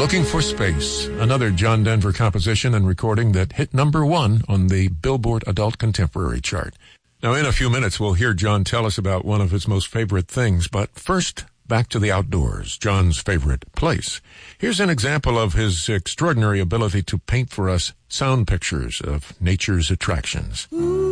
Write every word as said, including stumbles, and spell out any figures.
Looking for Space, another John Denver composition and recording that hit number one on the Billboard Adult Contemporary chart. Now, in a few minutes, we'll hear John tell us about one of his most favorite things, but first, back to the outdoors, John's favorite place. Here's an example of his extraordinary ability to paint for us sound pictures of nature's attractions.